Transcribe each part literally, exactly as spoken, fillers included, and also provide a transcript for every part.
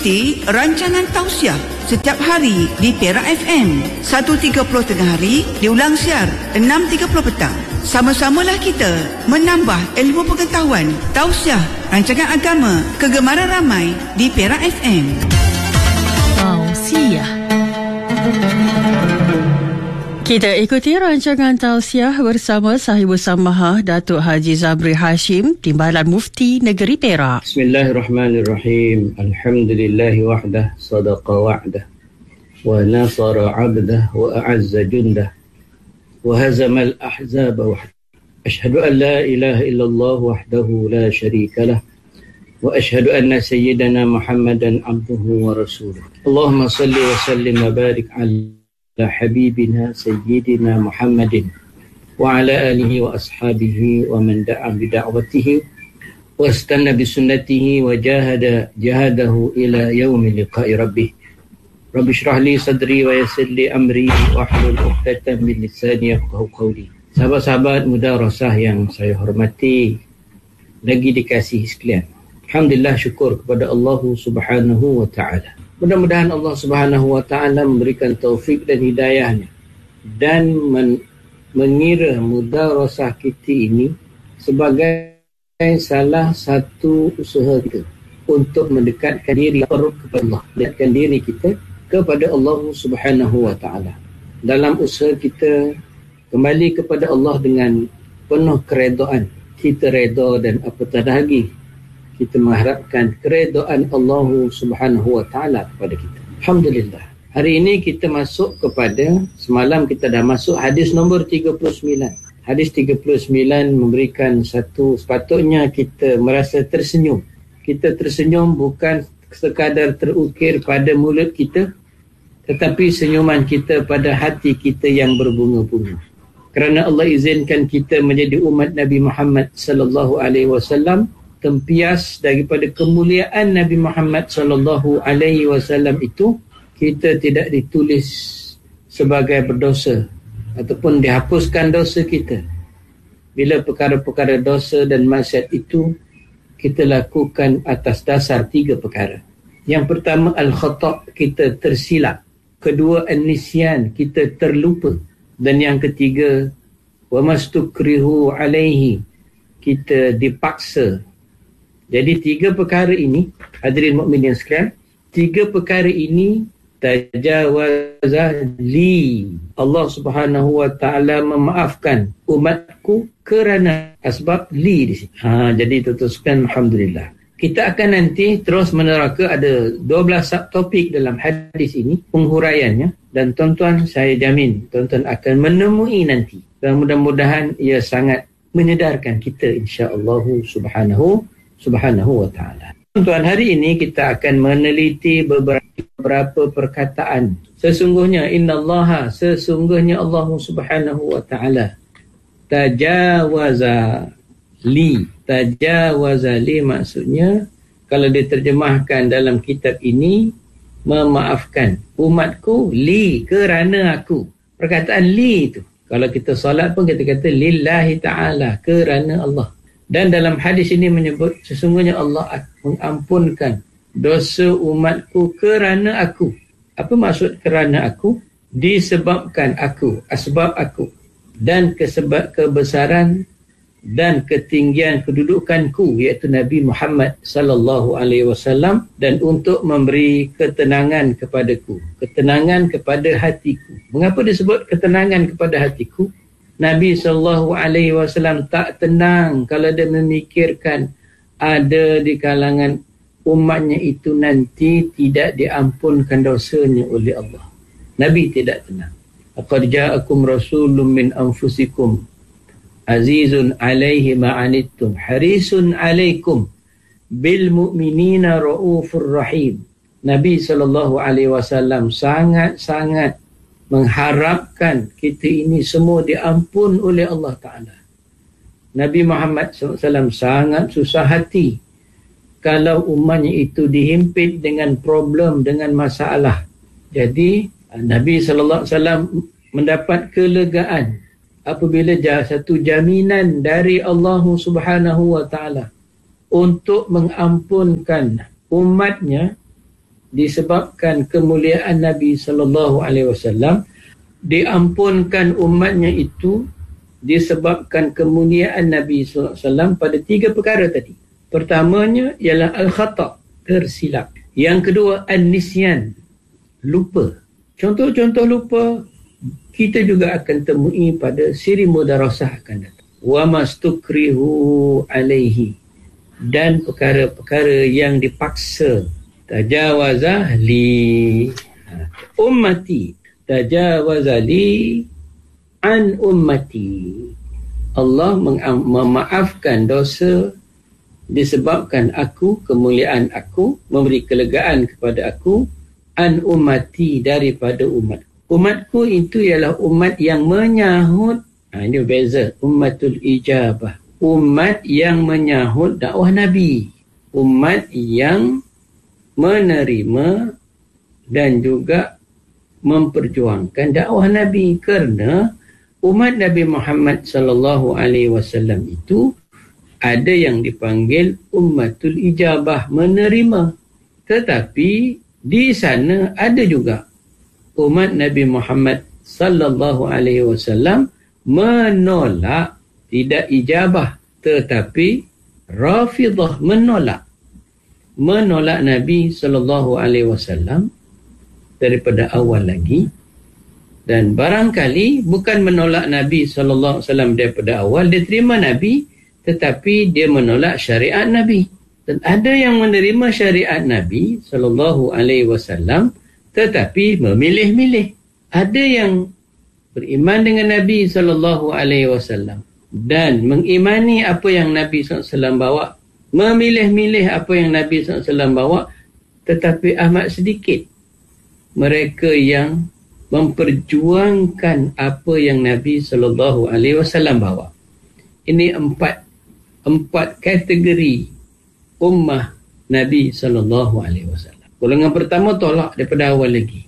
Ikuti rancangan tausiah setiap hari di Perak F M seratus tiga puluh tengah hari, diulang siar enam tiga puluh petang. Sama-samalah kita menambah ilmu pengetahuan. Tausiah, rancangan agama kegemaran ramai di Perak F M. Tausiah. Kita ikuti rancangan tausiah bersama Sahibul Samahah Datuk Haji Zabri Hashim, Timbalan Mufti Negeri Perak. Bismillahirrahmanirrahim. Alhamdulillahi wahdah, sadaqa wa'dah, wa nasara 'abdah, wa a'azza jundah, wa hazama al-ahzaba wahdah. Ashhadu an la ilaha illallah wahdahu la sharika lah, wa ashhadu anna sayyidana Muhammadan abduhu wa rasuluh. Allahumma salli wa sallim wa barik ala habibina sayyidina Muhammadin wa ala alihi wa ashabihi wa man da'a bida'watihi wa istanna bisunnatihi wa jahada jahadahu ila yaumi liqa'i rabbih. Rabbi shrah li sadri wa yassir li amri wa hlul 'uqdatam min lisani yafqahu qawli. Sahabat-sahabat mudarasah yang saya hormati, lagi dikasihi sekalian, alhamdulillah, syukur kepada Allah Subhanahu wa taala. Mudah-mudahan Allah Subhanahu wa taala memberikan taufik dan hidayahnya dan men- mengira mudarasah kita ini sebagai salah satu usaha kita untuk mendekatkan diri kepada Allah, mendekatkan diri kita kepada Allah Subhanahu wa taala. Dalam usaha kita kembali kepada Allah dengan penuh keredaan, kita reda dan apatah lagi kita mengharapkan keredaan Allah Subhanahu wa taala kepada kita. Alhamdulillah. Hari ini kita masuk kepada, semalam kita dah masuk hadis nombor tiga puluh sembilan. Hadis tiga puluh sembilan memberikan satu, sepatutnya kita merasa tersenyum. Kita tersenyum bukan sekadar terukir pada mulut kita, tetapi senyuman kita pada hati kita yang berbunga-bunga. Kerana Allah izinkan kita menjadi umat Nabi Muhammad sallallahu alaihi wasallam, tempias daripada kemuliaan Nabi Muhammad sallallahu alaihi wasallam itu, kita tidak ditulis sebagai berdosa ataupun dihapuskan dosa kita. Bila perkara-perkara dosa dan maksiat itu kita lakukan atas dasar tiga perkara. Yang pertama, al-khata', kita tersilap. Kedua, an-nisyan, kita terlupa. Dan yang ketiga, wa mastukrihu alaihi, kita dipaksa. Jadi tiga perkara ini, hadirin mukminin sekalian, tiga perkara ini tajawaza li. Allah Subhanahu wa taala memaafkan umatku kerana asbab li di sini. Ha, jadi tuan-tuan, alhamdulillah. Kita akan nanti terus meneraka, ada dua belas subtopik dalam hadis ini, penghuraiannya, dan tuan-tuan, saya jamin tuan-tuan akan menemui nanti. Dan mudah-mudahan ia sangat menyedarkan kita, insya-Allah Subhanahu Subhanahu wa ta'ala. Tuan, hari ini kita akan meneliti beberapa, beberapa perkataan. Sesungguhnya innallaha, sesungguhnya Allah Subhanahu wa ta'ala tajawaza li. Tajawaza li maksudnya, kalau diterjemahkan dalam kitab ini, memaafkan umatku, li, kerana aku. Perkataan li itu, kalau kita solat pun kita kata lillahi ta'ala, kerana Allah. Dan dalam hadis ini menyebut sesungguhnya Allah mengampunkan dosa umatku kerana aku. Apa maksud kerana aku? Disebabkan aku, asbab aku, dan kesebab kebesaran dan ketinggian kedudukanku, iaitu Nabi Muhammad sallallahu alaihi wasallam, dan untuk memberi ketenangan kepadaku, ketenangan kepada hatiku. Mengapa disebut ketenangan kepada hatiku? Nabi sallallahu alaihi wasallam tak tenang kalau dia memikirkan ada di kalangan umatnya itu nanti tidak diampunkan dosanya oleh Allah. Nabi tidak tenang. Laqad ja'akum rasulun min anfusikum azizun alaihi ma'anittum harisun alaikum bil mu'minina raufur rahim. Nabi sallallahu alaihi wasallam sangat-sangat mengharapkan kita ini semua diampun oleh Allah Ta'ala. Nabi Muhammad sallallahu alaihi wasallam sangat susah hati kalau umatnya itu dihimpit dengan problem, dengan masalah. Jadi Nabi sallallahu alaihi wasallam mendapat kelegaan apabila satu jaminan dari Allah Subhanahu wa Ta'ala untuk mengampunkan umatnya disebabkan kemuliaan Nabi sallallahu alaihi wasallam, diampunkan umatnya itu disebabkan kemuliaan Nabi sallallahu alaihi wasallam pada tiga perkara tadi. Pertamanya ialah al-khata', tersilap. Yang kedua, an-nisyan, lupa. Contoh-contoh lupa kita juga akan temui pada siri mudarasah akan datang. Wa mastukrihu alaihi, dan perkara-perkara yang dipaksa. Tajawaza li ummati, tajawaza li an ummati. Allah memaafkan dosa disebabkan aku, kemuliaan aku, memberi kelegaan kepada aku, an ummati, daripada umat. Umatku itu ialah umat yang menyahut, ha, ini beza, ummatul ijabah, umat yang menyahut dakwah Nabi, umat yang menerima dan juga memperjuangkan dakwah Nabi. Kerana umat Nabi Muhammad sallallahu alaihi wasallam itu ada yang dipanggil ummatul ijabah, menerima. Tetapi di sana ada juga umat Nabi Muhammad sallallahu alaihi wasallam menolak, tidak ijabah, tetapi rafidah, menolak. Menolak Nabi sallallahu alaihi wasallam daripada awal lagi. Dan barangkali bukan menolak Nabi sallallahu alaihi wasallam daripada awal, dia terima Nabi tetapi dia menolak syariat Nabi. Dan ada yang menerima syariat Nabi sallallahu alaihi wasallam tetapi memilih-milih. Ada yang beriman dengan Nabi sallallahu alaihi wasallam dan mengimani apa yang Nabi sallallahu alaihi wasallam bawa, memilih-milih apa yang Nabi sallallahu alaihi wasallam bawa, tetapi amat sedikit mereka yang memperjuangkan apa yang Nabi sallallahu alaihi wasallam bawa. Ini empat empat kategori ummah Nabi sallallahu alaihi wasallam. Golongan pertama tolak daripada awal lagi.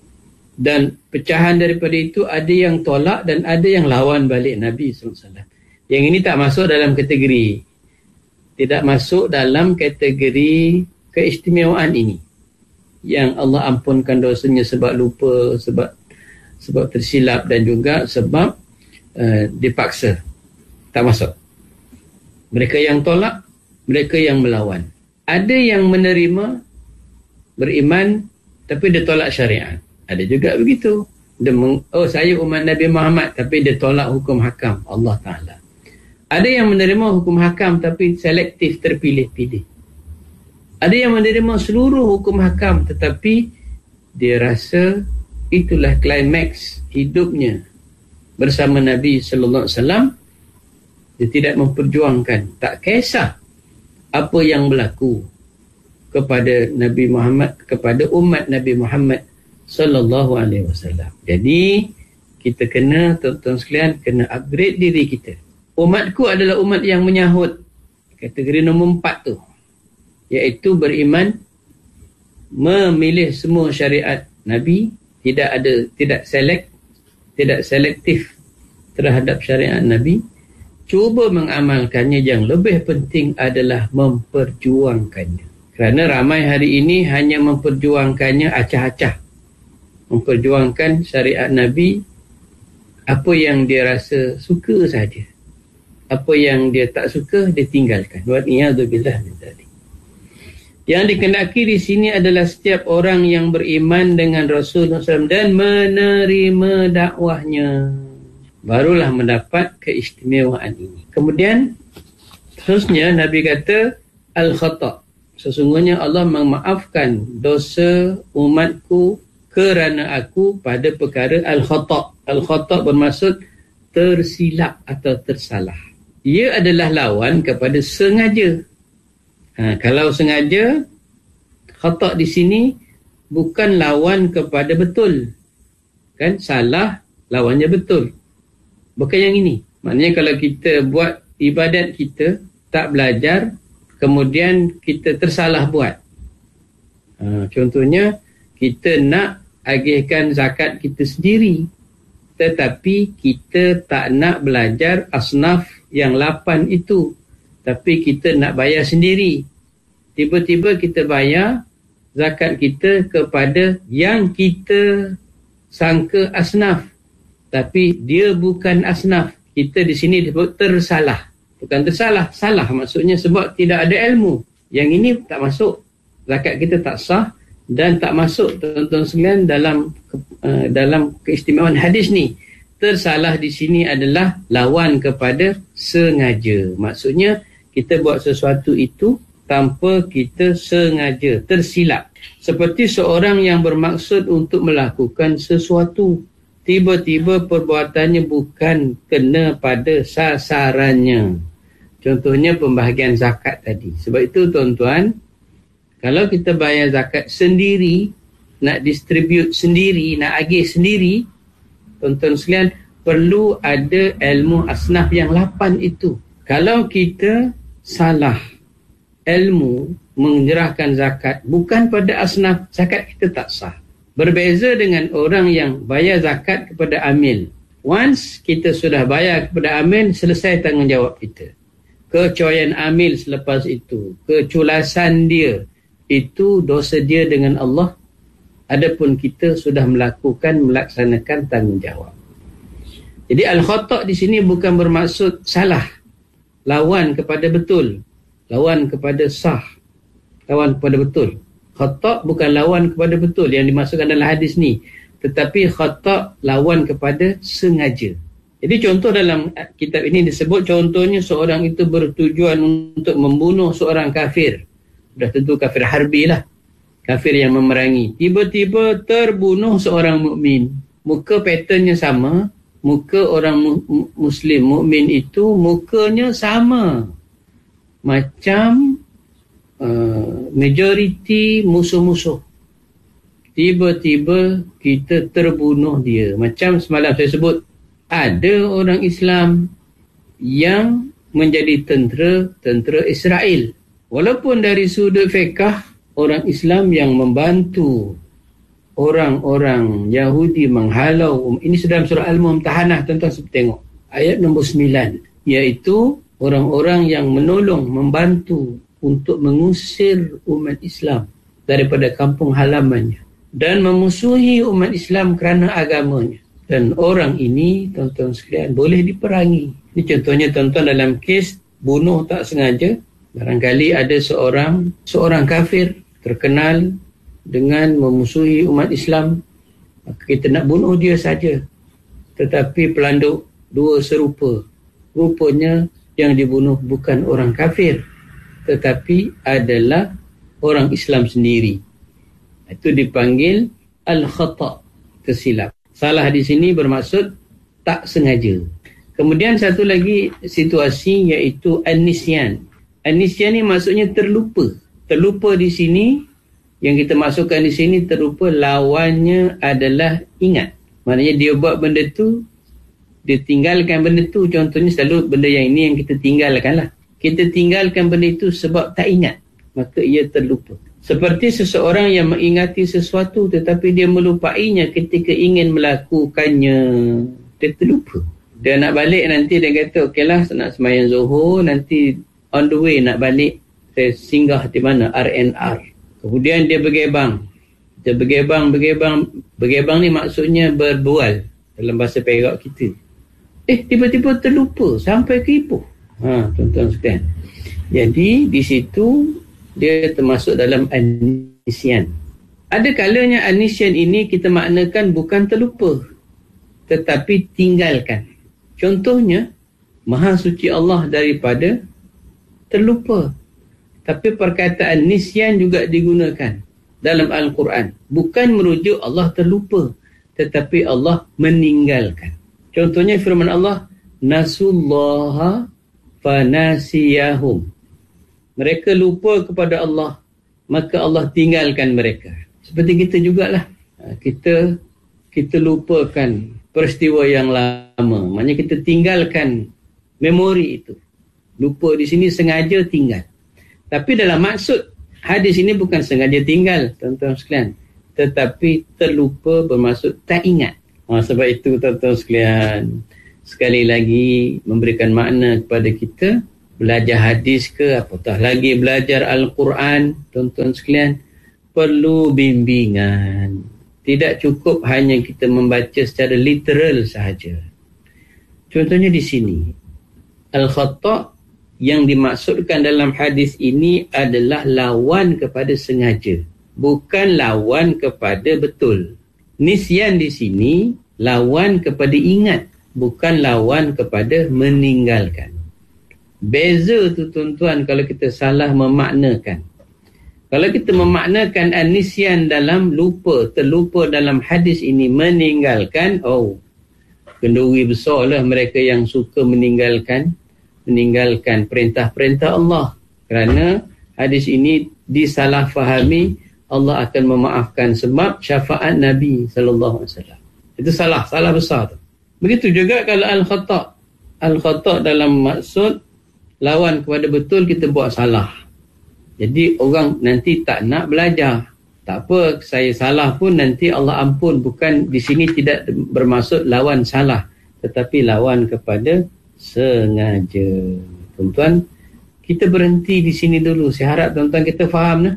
Dan pecahan daripada itu ada yang tolak dan ada yang lawan balik Nabi sallallahu alaihi wasallam. Yang ini tak masuk dalam kategori, tidak masuk dalam kategori keistimewaan ini. Yang Allah ampunkan dosanya sebab lupa, sebab sebab tersilap dan juga sebab uh, dipaksa. Tak masuk. Mereka yang tolak, mereka yang melawan. Ada yang menerima, beriman, tapi dia tolak syariat. Ada juga begitu. Dia meng, oh saya umat Nabi Muhammad, tapi dia tolak hukum hakam Allah Ta'ala. Ada yang menerima hukum hakam tapi selektif, terpilih-pilih. Ada yang menerima seluruh hukum hakam tetapi dia rasa itulah klimaks hidupnya bersama Nabi sallallahu alaihi wasallam. Dia tidak memperjuangkan, tak kisah apa yang berlaku kepada Nabi Muhammad, kepada umat Nabi Muhammad sallallahu alaihi wasallam. Jadi kita kena, tuan-tuan sekalian, kena upgrade diri kita. Umatku adalah umat yang menyahut kategori nombor empat tu, iaitu beriman, memilih semua syariat Nabi, tidak ada, tidak select, tidak selektif terhadap syariat Nabi, cuba mengamalkannya. Yang lebih penting adalah memperjuangkannya. Kerana ramai hari ini hanya memperjuangkannya acah-acah, memperjuangkan syariat Nabi, apa yang dia rasa suka saja, apa yang dia tak suka dia tinggalkan. Wa'iyadzubillah min dzalik. Yang dikehendaki di sini adalah setiap orang yang beriman dengan Rasulullah sallallahu alaihi wasallam dan menerima dakwahnya, barulah mendapat keistimewaan ini. Kemudian terusnya Nabi kata al-khata', sesungguhnya Allah memaafkan dosa umatku kerana aku pada perkara al-khata'. Al-khata' bermaksud tersilap atau tersalah. Ia adalah lawan kepada sengaja. Ha, kalau sengaja, khata' di sini bukan lawan kepada betul. Kan salah lawannya betul. Bukan yang ini. Maknanya kalau kita buat ibadat kita, tak belajar, kemudian kita tersalah buat. Ha, contohnya, kita nak agihkan zakat kita sendiri, tetapi kita tak nak belajar asnaf yang lapan itu, tapi kita nak bayar sendiri. Tiba-tiba kita bayar zakat kita kepada yang kita sangka asnaf, tapi dia bukan asnaf. Kita di sini disebut tersalah. Bukan tersalah, salah maksudnya sebab tidak ada ilmu. Yang ini tak masuk. Zakat kita tak sah dan tak masuk, tuan-tuan sekalian, dalam uh, dalam keistimewaan hadis ni. Tersalah di sini adalah lawan kepada sengaja. Maksudnya kita buat sesuatu itu tanpa kita sengaja, tersilap. Seperti seorang yang bermaksud untuk melakukan sesuatu, tiba-tiba perbuatannya bukan kena pada sasarannya. Contohnya pembahagian zakat tadi. Sebab itu tuan-tuan, kalau kita bayar zakat sendiri, nak distribute sendiri, nak agih sendiri, tuan-tuan sekalian, perlu ada ilmu asnaf yang lapan itu. Kalau kita salah ilmu menyerahkan zakat bukan pada asnaf, zakat kita tak sah. Berbeza dengan orang yang bayar zakat kepada amil. Once kita sudah bayar kepada amil, selesai tanggungjawab kita. Kecuaian amil selepas itu, keculasan dia, itu dosa dia dengan Allah. Adapun kita sudah melakukan, melaksanakan tanggungjawab. Jadi al-khata' di sini bukan bermaksud salah, lawan kepada betul, lawan kepada sah, lawan kepada betul. Khata' bukan lawan kepada betul yang dimasukkan dalam hadis ni, tetapi khata' lawan kepada sengaja. Jadi contoh dalam kitab ini disebut, contohnya seorang itu bertujuan untuk membunuh seorang kafir. Sudah tentu kafir harbi lah, kafir yang memerangi. Tiba-tiba terbunuh seorang mukmin. Muka patternnya sama, muka orang mu- muslim mukmin itu mukanya sama. Macam uh, majoriti musuh-musuh. Tiba-tiba kita terbunuh dia. Macam semalam saya sebut, ada orang Islam yang menjadi tentera tentera Israel. Walaupun dari sudut fiqh, orang Islam yang membantu orang-orang Yahudi menghalau, ini sudah dalam surah Al-Mumtahanah, tuan-tuan semua tengok ayat nombor sembilan, iaitu orang-orang yang menolong, membantu untuk mengusir umat Islam daripada kampung halamannya dan memusuhi umat Islam kerana agamanya. Dan orang ini, tuan-tuan sekalian, boleh diperangi. Ini contohnya, tuan-tuan, dalam kes bunuh tak sengaja. Barangkali ada seorang seorang kafir terkenal dengan memusuhi umat Islam, maka kita nak bunuh dia saja. Tetapi pelanduk dua serupa. Rupanya yang dibunuh bukan orang kafir, tetapi adalah orang Islam sendiri. Itu dipanggil al-khata', tersilap. Salah di sini bermaksud tak sengaja. Kemudian satu lagi situasi, iaitu an-nisyan. An-nisyan ni maksudnya terlupa. Terlupa di sini, yang kita masukkan di sini, terlupa lawannya adalah ingat. Maknanya dia buat benda tu, dia tinggalkan benda tu. Contohnya selalu benda yang ini yang kita tinggalkan lah. Kita tinggalkan benda itu sebab tak ingat, maka ia terlupa. Seperti seseorang yang mengingati sesuatu tetapi dia melupainya ketika ingin melakukannya. Dia terlupa. Dia nak balik nanti, dia kata okeylah nak sembahyang Zuhur, nanti on the way nak balik, saya singgah di mana, R and R. Kemudian dia bergebang. Dia bergebang, bergebang. Bergebang ni maksudnya berbual dalam bahasa Perak kita. Eh, tiba-tiba terlupa sampai ke Ipoh. Ha, tuan-tuan sekalian. Jadi di situ dia termasuk dalam an-nisyan. Ada kalanya an-nisyan ini kita maknakan bukan terlupa, tetapi tinggalkan. Contohnya, Maha Suci Allah daripada terlupa. Tapi perkataan nisyan juga digunakan dalam Al-Quran. Bukan merujuk Allah terlupa, tetapi Allah meninggalkan. Contohnya firman Allah, nasullaha fanasiyahum. Mereka lupa kepada Allah, maka Allah tinggalkan mereka. Seperti kita jugalah. Kita kita lupakan peristiwa yang lama. Maknanya kita tinggalkan memori itu. Lupa di sini sengaja tinggal. Tapi dalam maksud hadis ini bukan sengaja tinggal, tuan-tuan sekalian. Tetapi terlupa bermaksud tak ingat. Ha, sebab itu tuan-tuan sekalian, sekali lagi memberikan makna kepada kita, belajar hadis ke, apatah lagi belajar Al-Quran, tuan-tuan sekalian, perlu bimbingan. Tidak cukup hanya kita membaca secara literal sahaja. Contohnya di sini, al-khata' yang dimaksudkan dalam hadis ini adalah lawan kepada sengaja, bukan lawan kepada betul. Nisyan di sini lawan kepada ingat, bukan lawan kepada meninggalkan. Beza tu tuan-tuan kalau kita salah memaknakan. Kalau kita memaknakan an-nisyan dalam lupa, terlupa dalam hadis ini meninggalkan, oh, kenduri besarlah mereka yang suka meninggalkan meninggalkan perintah-perintah Allah. Kerana hadis ini disalahfahami, Allah akan memaafkan sebab syafaat Nabi sallallahu alaihi wasallam. Itu salah, salah besar tu. Begitu juga kalau al-khata'. Al-khata' dalam maksud lawan kepada betul, kita buat salah. Jadi orang nanti tak nak belajar. Tak apa, saya salah pun nanti Allah ampun. Bukan di sini tidak bermaksud lawan salah, tetapi lawan kepada sengaja. Tuan-tuan, kita berhenti di sini dulu. Saya harap tuan-tuan kita faham. Nah?